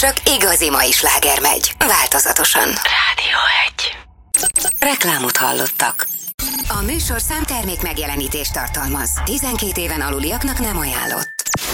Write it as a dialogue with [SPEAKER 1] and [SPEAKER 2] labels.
[SPEAKER 1] Csak igazi mai sláger megy, változatosan.
[SPEAKER 2] Rádió 1.
[SPEAKER 1] Reklámot hallottak. A műsorszám termék megjelenítést tartalmaz. 12 éven aluliaknak nem ajánlott.